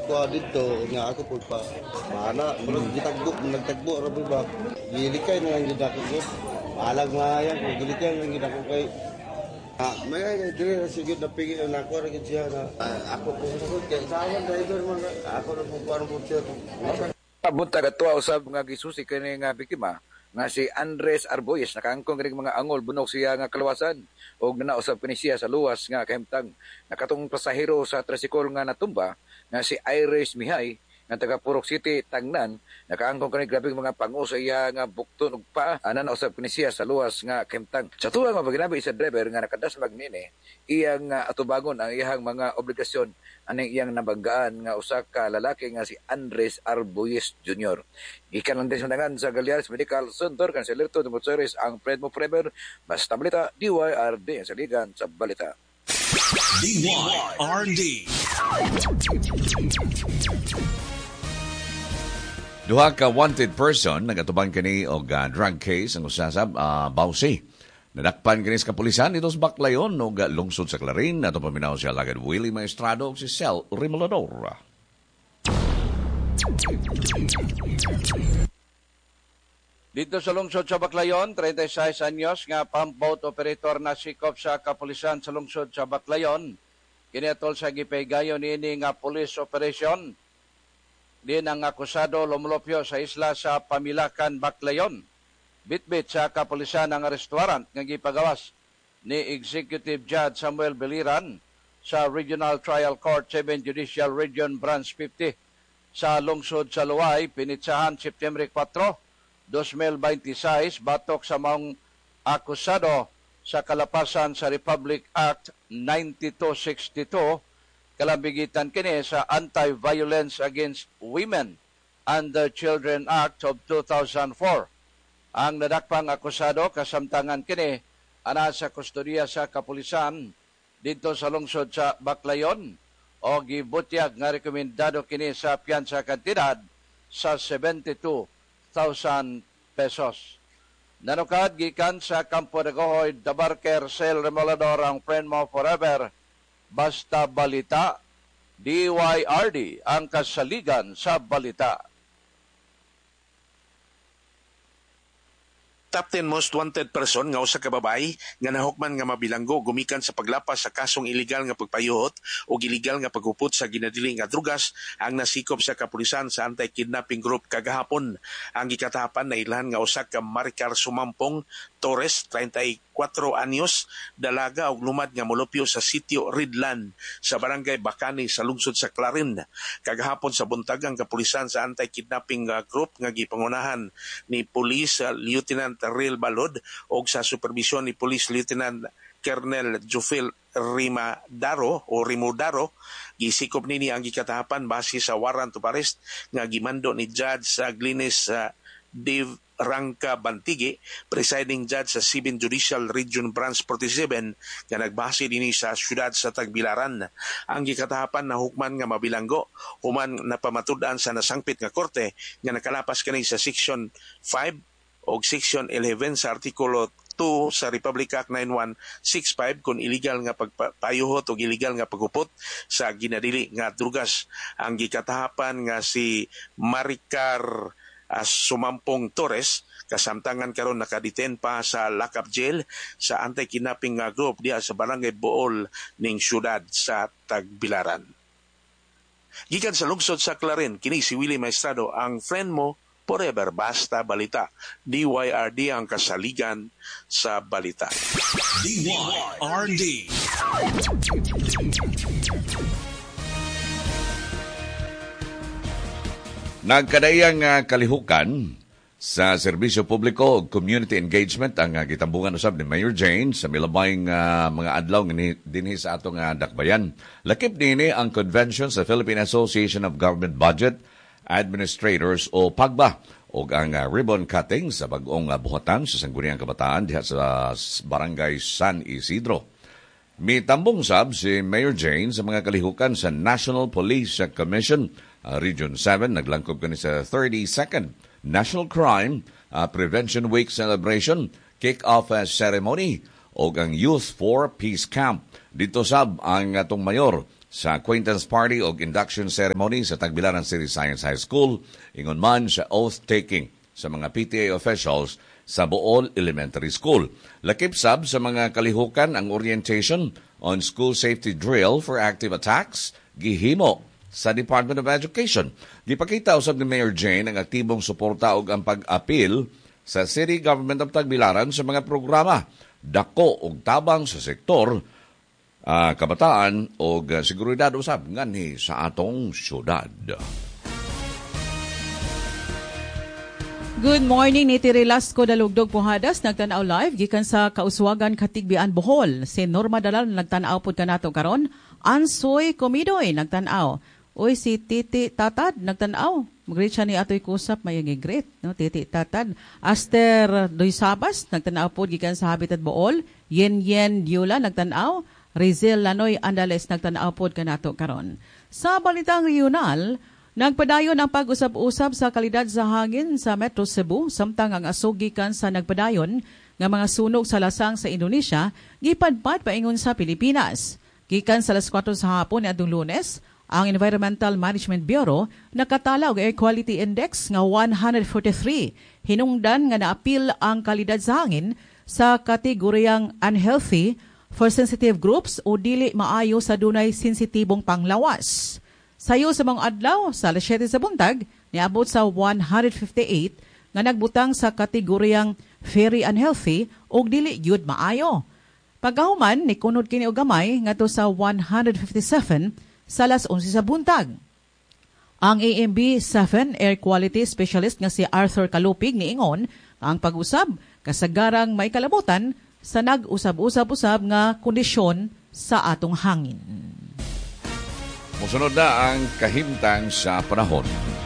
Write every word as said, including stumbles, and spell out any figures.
ko dito nga ako po pa mana murag gitagbo nagtagbo ra ba gilikay na lang gid ako ko alag nga yan kung gilikay lang gid ako kay ah may dire sige na pigi na ako ra gid siya na ako po sa kay sawan driver man ako ra po parang po siya Pamunta ka tuwa usab nga gisusi kini nga biktima nga si Andres Arboyes nakaangkong kini mga angol bunok siya nga kalawasan og nanausab kini siya sa luwas nga kahimtang nakatong pasahero sa tricycle nga natumba nga si Iris Mihay nga taga Purok City Tangnan nakaangkong kani grabe mga pango sa iya nga bukton ug paa ana nausab kini siya sa luwas nga kahimtang sa tuwa nga paginabi sa driver nga nakadas magnini iyang uh, atubangon ang iyang mga obligasyon aning iyang nabanggaan nga usa ka lalaki nga si Andres Arboyes Junior Gikan lang din sa nangan sa Galiares Medical Center Kanselerto de Motores ang Fred Mo Forever basta balita D Y R D sa ligan sa balita D Y R D Duha ka wanted person nagatubang kini og uh, drug case ang usasab uh, Bausi. Nadakpan kini sa kapulisan dito sa Baclayon og uh, lungsod sa Clarin ato paminaw siya lagad Willie Maestrado ug si Cel Remolador. Dito sa lungsod sa Baclayon, thirty-six anyos nga pump boat operator na sikop sa kapulisan sa lungsod sa Baclayon. Kini atol sa gipaygayon niini nga police operation. Din ang akusado lumulupyo sa isla sa Pamilakan, Baclayon. Bitbit sa kapulisan ang restaurant nga gipagawas ni Executive Judge Samuel Beliran sa Regional Trial Court seven Judicial Region Branch fifty sa lungsod sa Luway, pinitsahan September four, twenty twenty-six batok sa maong akusado sa kalapasan sa Republic Act ninety-two sixty-two kalambigitan kini sa Anti-Violence Against Women and the Children Act of two thousand four. Ang nadakpang akusado kasamtangan kini ana sa kustodiya sa kapulisan dito sa lungsod sa Baclayon o gibutyag nga rekomendado kini sa piyansa kantidad sa seventy-two thousand pesos. Nanukad gikan sa Campo de Gohoy, Dabarker, Cel Remolador ang Friend Mo Forever. Basta balita, D Y R D ang kasaligan sa balita. Top ten most wanted person nga usa ka babae nga nahukman nga mabilanggo gumikan sa paglapas sa kasong illegal nga pagpayuhot o illegal nga paghupot sa ginadili nga drugas ang nasikop sa kapulisan sa anti-kidnapping group kagahapon. Ang gikatahapan na ilhan nga usa ka Maricar Sumampong Torres, thirty-four anyos, dalaga og lumad nga molupyo sa sitio Ridlan sa barangay Bacani sa lungsod sa Clarin. Kagahapon sa buntag ang kapulisan sa anti-kidnapping group nga gipangunahan ni Police uh, Lieutenant Real Balod o sa supervisyon ni Police Lieutenant Colonel Jufil Rimadaro o Rimudaro, gisikop nini ang gikatahapan base sa warrant of arrest nga gimando ni Judge uh, Glynis uh, Dave Rangka Bantigi, presiding judge sa seventh Judicial Region Branch forty-seven nga nagbase dinhi sa syudad sa Tagbilaran. Ang gikatahapan na hukman nga mabilanggo human napamatud-an sa nasangpit nga korte nga nakalapas kani sa Section five o Section eleven sa Artikulo two sa Republic Act ninety-one sixty-five kung illegal nga pagpayuhot o illegal nga paghupot sa ginadili nga drugas. Ang gikatahapan nga si Maricar as Sumampong Torres kasamtangan karon nakadeten pa sa lock-up jail sa anti-kidnapping nga group diha sa barangay Bool ning syudad sa Tagbilaran. Gikan sa lungsod sa Clarin, kini si Willie Maestrado ang Friend Mo Forever. Basta balita. D Y R D ang kasaligan sa balita. D Y R D Nagkadayang uh, kalihukan sa serbisyo publiko o community engagement ang uh, gitambungan usab ni Mayor Jane sa milabayng uh, mga adlaw dinhi sa atong uh, dakbayan. Lakip nini ang convention sa Philippine Association of Government Budget Administrators o PAGBA o ang uh, ribbon cutting sa bag-ong uh, buhatan sa Sangguniang Kabataan diha sa Barangay San Isidro. Mitambong sab si Mayor Jane sa mga kalihukan sa National Police Commission uh, Region seven. Naglangkob kani sa thirty-second National Crime uh, Prevention Week Celebration kick-off uh, ceremony o ang Youth for Peace Camp. Dito sab ang atong mayor sa acquaintance party o induction ceremony sa Tagbilaran City Science High School, ingon man sa oath-taking sa mga P T A officials sa Bool Elementary School. Lakip sab sa mga kalihukan ang orientation on school safety drill for active attacks, gihimo sa Department of Education. Gipakita usab ni Mayor Jane ang aktibong suporta ug ang pag-apil sa City Government of Tagbilaran sa mga programa, dako ug tabang sa sektor, uh, kabataan ug uh, seguridad usab nganhi sa atong syudad. Good morning, ni Tirilas ko dalugdog puhadas, nagtanaw live, gikan sa Kauswagan, Katigbian, Bohol. Si Norma Dalal, nagtanaw po ka nato karon. Ansoy Comidoy, nagtanaw. Uy, si Titi Tatad, nagtanaw. Mag-greet siya ni Atoy Kusap, may greet, no? Titi Tatad. Aster Doy Sabas, nagtanaw po, gikan sa Habitat Bohol. Yen Yen Diula, nagtanaw. Rizal Lanoy Andales, nagtanaw po ka nato karon. Sa balitang regional, nagpadayon ang pag-usab-usab sa kalidad sa hangin sa Metro Cebu, samtang ang asugikan sa nagpadayon nga mga sunog sa lasang sa Indonesia, gipadpad paingon sa Pilipinas. Gikan sa alas kwatro sa hapon ni adtong Lunes, ang Environmental Management Bureau nakatala og Air Quality Index nga one forty-three. Hinungdan nga naapil ang kalidad sa hangin sa kategoryang unhealthy for sensitive groups o dili maayo sa dunay sensitibong panglawas. Sayo sa mga adlaw sa alas siyete sa buntag, niabot sa one fifty-eight nga nagbutang sa kategoryang very unhealthy o dili gyud maayo. Pagkahuman, nikunod kini og gamay ngadto sa one fifty-seven sa alas onse sa buntag. Ang A M B seven Air Quality Specialist nga si Arthur Kalupig niingon ang pag-usab kasagarang may kalabutan sa nag-usab-usab-usab nga kondisyon sa atong hangin. Musunod na ang kahimtang sa panahon.